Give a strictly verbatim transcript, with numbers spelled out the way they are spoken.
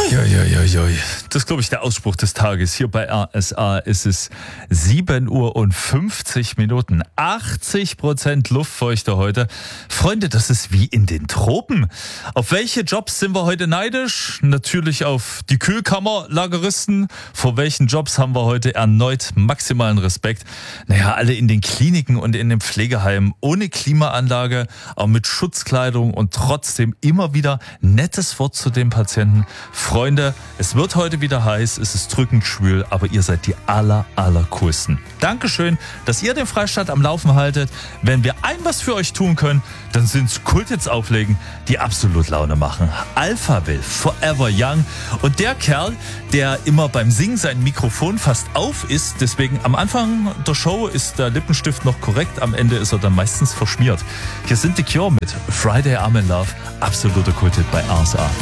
Uiuiuiui. Das ist, glaube ich, der Ausspruch des Tages. Hier bei R S A ist es sieben Uhr und fünfzig Minuten. achtzig Prozent Luftfeuchte heute. Freunde, das ist wie in den Tropen. Auf welche Jobs sind wir heute neidisch? Natürlich auf die Kühlkammerlageristen. Vor welchen Jobs haben wir heute erneut maximalen Respekt? Naja, alle in den Kliniken und in den Pflegeheimen ohne Klimaanlage, auch mit Schutzkleidung und trotzdem immer wieder nettes Wort zu den Patienten. Freunde, es wird heute wieder heiß, es ist drückend schwül, aber ihr seid die aller, aller coolsten. Dankeschön, dass ihr den Freistaat am Laufen haltet. Wenn wir ein was für euch tun können, dann sind's Kulthits auflegen, die absolut Laune machen. Alphaville, Forever Young. Und der Kerl, der immer beim Singen sein Mikrofon fast auf ist, deswegen am Anfang der Show ist der Lippenstift noch korrekt, am Ende ist er dann meistens verschmiert. Hier sind die Cure mit Friday I'm in Love, absoluter Kulthit bei R S A.